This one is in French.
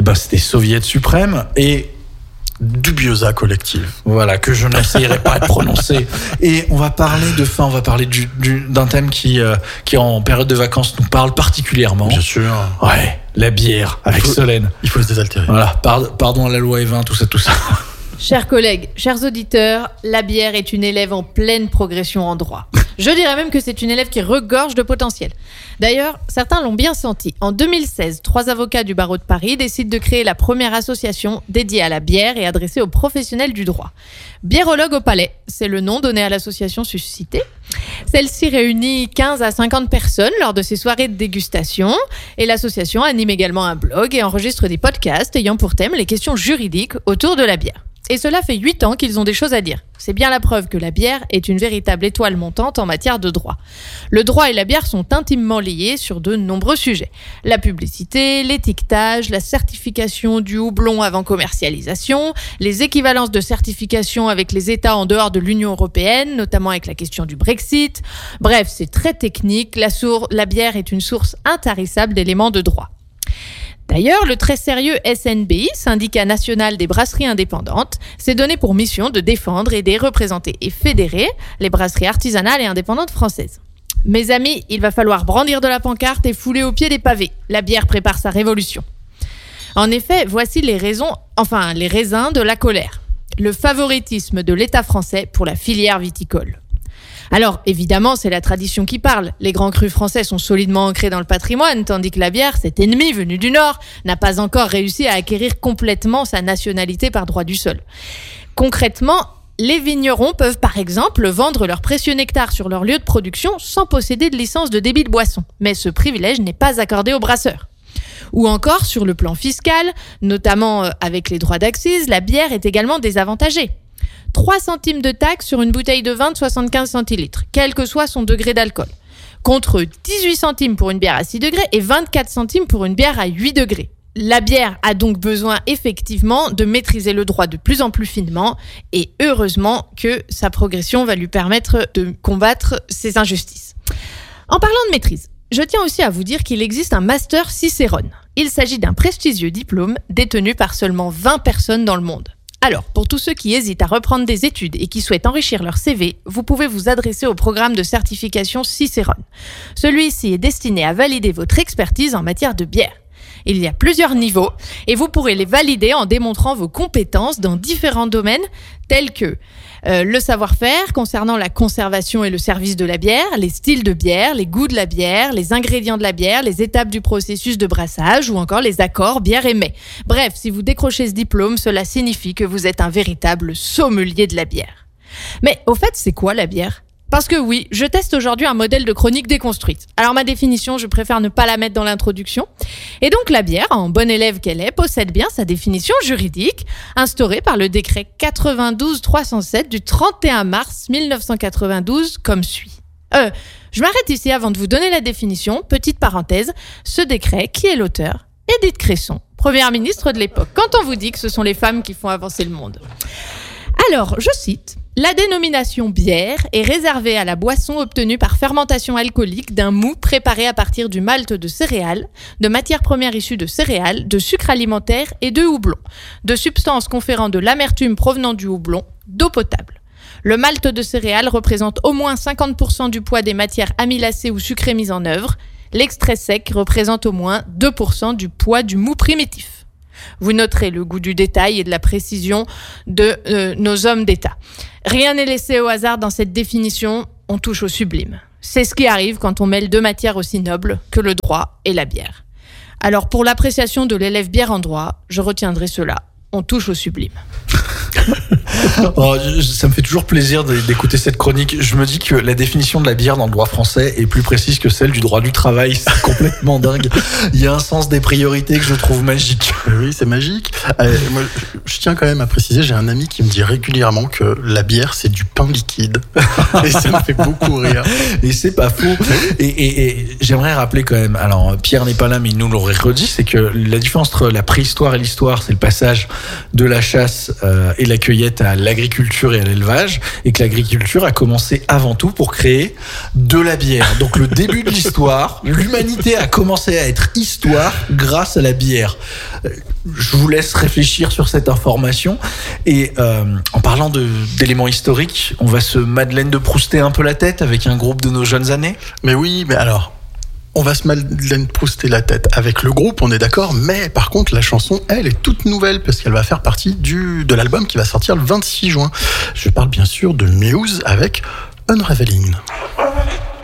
c'était Soviet suprême et Dubiosa collective. Voilà, que je n'essayerai pas de prononcer. Et on va parler de faim, on va parler d'un thème qui en période de vacances nous parle particulièrement. Bien sûr. Ouais, la bière avec Solène. Il faut se désaltérer. Voilà, pardon à la loi Evin, tout ça. Chers collègues, chers auditeurs, la bière est une élève en pleine progression en droit. Je dirais même que c'est une élève qui regorge de potentiel. D'ailleurs, certains l'ont bien senti. En 2016, 3 avocats du barreau de Paris décident de créer la première association dédiée à la bière et adressée aux professionnels du droit. Biérologue au Palais, c'est le nom donné à l'association suscitée. Celle-ci réunit 15 à 50 personnes lors de ses soirées de dégustation et l'association anime également un blog et enregistre des podcasts ayant pour thème les questions juridiques autour de la bière. Et cela fait 8 ans qu'ils ont des choses à dire. C'est bien la preuve que la bière est une véritable étoile montante en matière de droit. Le droit et la bière sont intimement liés sur de nombreux sujets. La publicité, l'étiquetage, la certification du houblon avant commercialisation, les équivalences de certification avec les États en dehors de l'Union européenne, notamment avec la question du Brexit. Bref, c'est très technique. La bière est une source intarissable d'éléments de droit. D'ailleurs, le très sérieux SNBI, Syndicat national des brasseries indépendantes, s'est donné pour mission de défendre, aider, représenter et fédérer les brasseries artisanales et indépendantes françaises. Mes amis, il va falloir brandir de la pancarte et fouler au pied des pavés. La bière prépare sa révolution. En effet, voici les raisins de la colère. Le favoritisme de l'État français pour la filière viticole. Alors, évidemment, c'est la tradition qui parle. Les grands crus français sont solidement ancrés dans le patrimoine, tandis que la bière, cet ennemi venu du Nord, n'a pas encore réussi à acquérir complètement sa nationalité par droit du sol. Concrètement, les vignerons peuvent par exemple vendre leur précieux nectar sur leur lieu de production sans posséder de licence de débit de boisson. Mais ce privilège n'est pas accordé aux brasseurs. Ou encore, sur le plan fiscal, notamment avec les droits d'accise, la bière est également désavantagée. 3 centimes de taxe sur une bouteille de vin de 75 centilitres, quel que soit son degré d'alcool, contre 18 centimes pour une bière à 6 degrés et 24 centimes pour une bière à 8 degrés. La bière a donc besoin effectivement de maîtriser le droit de plus en plus finement et heureusement que sa progression va lui permettre de combattre ces injustices. En parlant de maîtrise, je tiens aussi à vous dire qu'il existe un Master Cicérone. Il s'agit d'un prestigieux diplôme détenu par seulement 20 personnes dans le monde. Alors, pour tous ceux qui hésitent à reprendre des études et qui souhaitent enrichir leur CV, vous pouvez vous adresser au programme de certification Cicérone. Celui-ci est destiné à valider votre expertise en matière de bière. Il y a plusieurs niveaux et vous pourrez les valider en démontrant vos compétences dans différents domaines tels que le savoir-faire concernant la conservation et le service de la bière, les styles de bière, les goûts de la bière, les ingrédients de la bière, les étapes du processus de brassage ou encore les accords bière et mets. Bref, si vous décrochez ce diplôme, cela signifie que vous êtes un véritable sommelier de la bière. Mais au fait, c'est quoi la bière ? Parce que oui, je teste aujourd'hui un modèle de chronique déconstruite. Alors ma définition, je préfère ne pas la mettre dans l'introduction. Et donc la bière, en bonne élève qu'elle est, possède bien sa définition juridique, instaurée par le décret 92-307 du 31 mars 1992, comme suit. Je m'arrête ici avant de vous donner la définition. Petite parenthèse, ce décret, qui est l'auteur ? Édith Cresson, première ministre de l'époque. Quand on vous dit que ce sont les femmes qui font avancer le monde. Alors, je cite, « La dénomination bière est réservée à la boisson obtenue par fermentation alcoolique d'un mou préparé à partir du malt de céréales, de matières premières issues de céréales, de sucre alimentaire et de houblon, de substances conférant de l'amertume provenant du houblon, d'eau potable. Le malt de céréales représente au moins 50% du poids des matières amylacées ou sucrées mises en œuvre. L'extrait sec représente au moins 2% du poids du mou primitif. » Vous noterez le goût du détail et de la précision de nos hommes d'État. Rien n'est laissé au hasard dans cette définition, on touche au sublime. C'est ce qui arrive quand on mêle 2 matières aussi nobles que le droit et la bière. Alors pour l'appréciation de l'élève bière en droit, je retiendrai cela, on touche au sublime. Ça me fait toujours plaisir d'écouter cette chronique. Je me dis que la définition de la bière dans le droit français est plus précise que celle du droit du travail. C'est complètement dingue. Il y a un sens des priorités que je trouve magique. Oui, c'est magique. Moi, je tiens quand même à préciser, j'ai un ami qui me dit régulièrement que la bière, c'est du pain liquide. Et ça me fait beaucoup rire. Et c'est pas faux. Et j'aimerais rappeler quand même, alors Pierre n'est pas là, mais il nous l'aurait redit, c'est que la différence entre la préhistoire et l'histoire, c'est le passage de la chasse et et la cueillette à l'agriculture et à l'élevage, et que l'agriculture a commencé avant tout pour créer de la bière. Donc le début de l'histoire, l'humanité a commencé à être histoire grâce à la bière. Je vous laisse réfléchir sur cette information, et en parlant d'éléments historiques, on va se Madeleine de Prouster un peu la tête avec un groupe de nos jeunes années. Mais oui, mais alors, on va se Madeleine Prouster la tête avec le groupe, on est d'accord, mais par contre, la chanson, elle, est toute nouvelle, parce qu'elle va faire partie de l'album qui va sortir le 26 juin. Je parle bien sûr de Muse avec Unraveling.